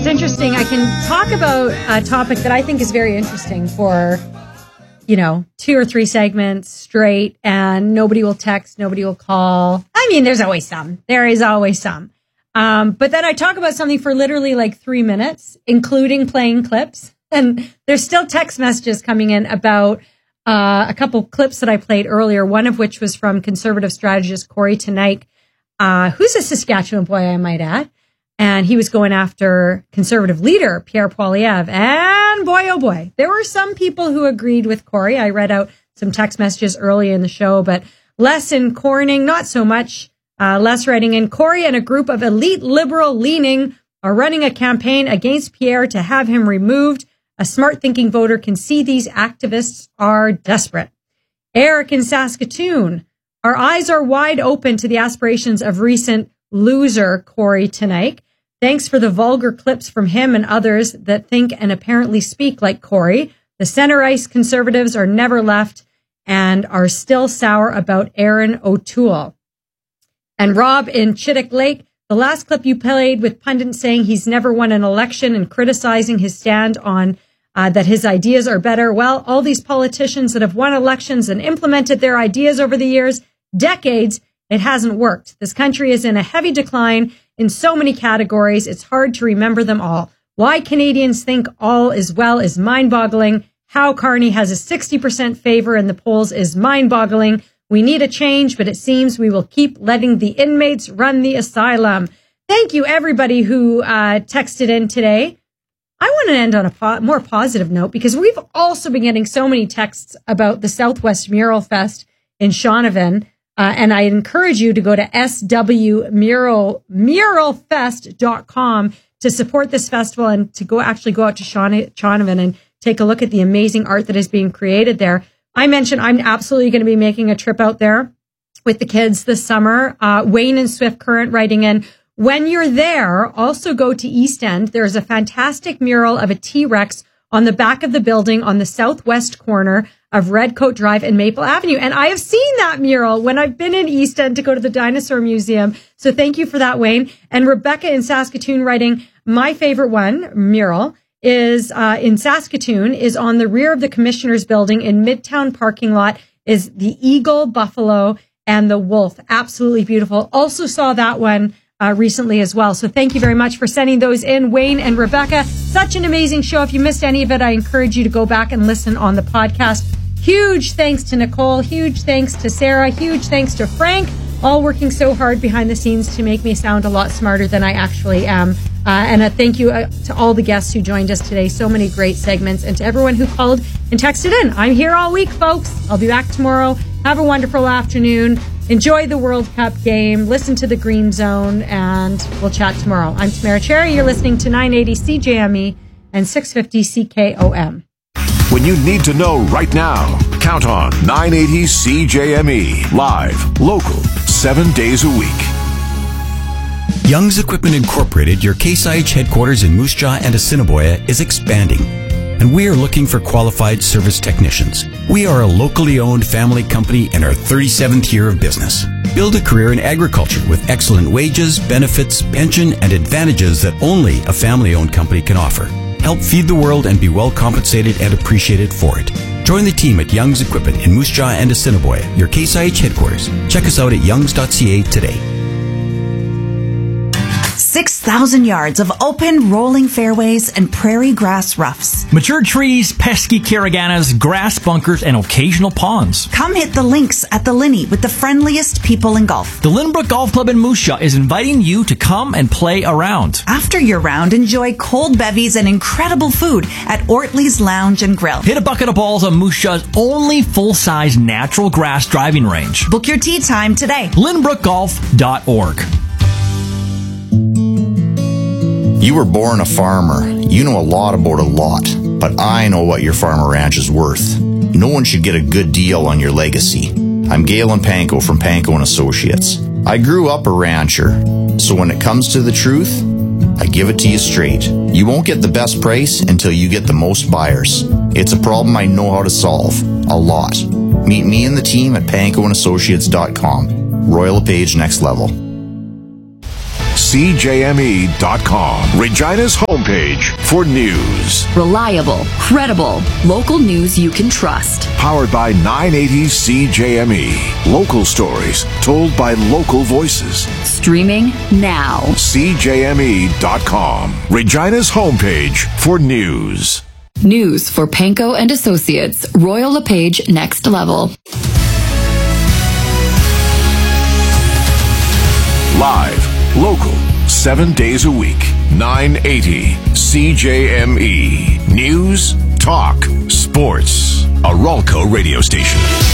It's interesting. I can talk about a topic that I think is very interesting for, 2 or 3 segments straight, and nobody will text, nobody will call. I mean, there's always some. There is always some. But then I talk about something for literally like 3 minutes, including playing clips. And there's still text messages coming in about a couple clips that I played earlier, one of which was from conservative strategist Corey Teneycke, who's a Saskatchewan boy, I might add. And he was going after conservative leader Pierre Poilievre. And boy, oh boy, there were some people who agreed with Corey. I read out some text messages earlier in the show, but Les in Corning, not so much. Les writing in, Corey and a group of elite liberal leaning are running a campaign against Pierre to have him removed. A smart thinking voter can see these activists are desperate. Eric in Saskatoon, our eyes are wide open to the aspirations of recent loser Corey Teneycke. Thanks for the vulgar clips from him and others that think and apparently speak like Corey. The center-ice conservatives are never left and are still sour about Aaron O'Toole. And Rob in Chittick Lake, the last clip you played with pundits saying he's never won an election and criticizing his stand on that his ideas are better. Well, all these politicians that have won elections and implemented their ideas over the years, decades, it hasn't worked. This country is in a heavy decline in so many categories. It's hard to remember them all. Why Canadians think all is well is mind-boggling. How Carney has a 60% favor in the polls is mind-boggling. We need a change, but it seems we will keep letting the inmates run the asylum. Thank you, everybody who texted in today. I want to end on a more positive note because we've also been getting so many texts about the Southwest Mural Fest in Shaunavon. And I encourage you to go to swmuralfest.com to support this festival and to go out to Shaunavon and take a look at the amazing art that is being created there. I mentioned I'm absolutely going to be making a trip out there with the kids this summer. Wayne and Swift Current writing in, when you're there, also go to East End. There's a fantastic mural of a T-Rex on the back of the building on the southwest corner of Redcoat Drive and Maple Avenue. And I have seen that mural when I've been in East End to go to the Dinosaur Museum. So thank you for that, Wayne. And Rebecca in Saskatoon writing, my favorite mural is in Saskatoon, is on the rear of the Commissioner's Building in Midtown parking lot, is the eagle, buffalo, and the wolf. Absolutely beautiful. Also saw that one recently as well. So thank you very much for sending those in, Wayne and Rebecca. Such an amazing show. If you missed any of it, I encourage you to go back and listen on the podcast. Huge thanks to Nicole. Huge thanks to Sarah. Huge thanks to Frank, all working so hard behind the scenes to make me sound a lot smarter than I actually am. And a thank you to all the guests who joined us today. So many great segments. And to everyone who called and texted in. I'm here all week, folks. I'll be back tomorrow. Have a wonderful afternoon. Enjoy the World Cup game. Listen to the Green Zone. And we'll chat tomorrow. I'm Tamara Cherry. You're listening to 980 CJME and 650 CKOM. When you need to know right now, count on 980 CJME. Live, local, 7 days a week. Young's Equipment Incorporated, your Case IH headquarters in Moose Jaw and Assiniboia, is expanding, and we are looking for qualified service technicians. We are a locally owned family company in our 37th year of business. Build a career in agriculture with excellent wages, benefits, pension, and advantages that only a family-owned company can offer. Help feed the world and be well compensated and appreciated for it. Join the team at Young's Equipment in Moose Jaw and Assiniboia, your Case IH headquarters. Check us out at youngs.ca today. 6,000 yards of open, rolling fairways and prairie grass roughs. Mature trees, pesky caraganas, grass bunkers, and occasional ponds. Come hit the links at the Linney with the friendliest people in golf. The Lynbrook Golf Club in Moose Jaw is inviting you to come and play around. After your round, enjoy cold bevies and incredible food at Ortley's Lounge and Grill. Hit a bucket of balls on Moose Jaw's only full-size natural grass driving range. Book your tee time today. LynbrookGolf.org. You were born a farmer. You know a lot about a lot. But I know what your farm or ranch is worth. No one should get a good deal on your legacy. I'm Galen Panko from Panko & Associates. I grew up a rancher, so when it comes to the truth, I give it to you straight. You won't get the best price until you get the most buyers. It's a problem I know how to solve. A lot. Meet me and the team at pankoandassociates.com. Royal LePage Next Level. 980CJME.com. Regina's homepage for news. Reliable, credible, local news you can trust. Powered by 980 CJME. Local stories told by local voices. Streaming now. CJME.com. Regina's homepage for news. News for Panko and Associates. Royal LePage Next Level. Live, local, 7 days a week. 980 CJME. News, talk, sports. A Ralco radio station.